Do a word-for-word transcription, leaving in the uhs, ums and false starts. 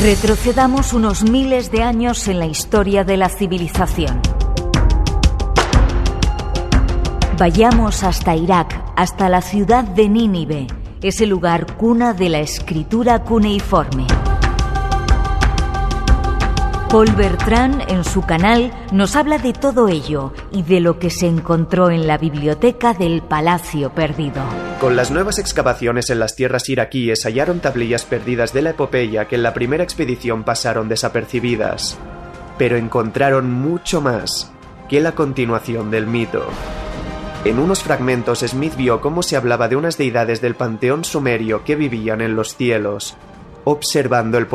Retrocedamos unos miles de años en la historia de la civilización. Vayamos hasta Irak, hasta la ciudad de Nínive, ese lugar cuna de la escritura cuneiforme. Paul Bertrand, en su canal, nos habla de todo ello y de lo que se encontró en la biblioteca del Palacio Perdido. Con las nuevas excavaciones en las tierras iraquíes hallaron tablillas perdidas de la epopeya que en la primera expedición pasaron desapercibidas. Pero encontraron mucho más que la continuación del mito. En unos fragmentos Smith vio cómo se hablaba de unas deidades del panteón sumerio que vivían en los cielos, observando el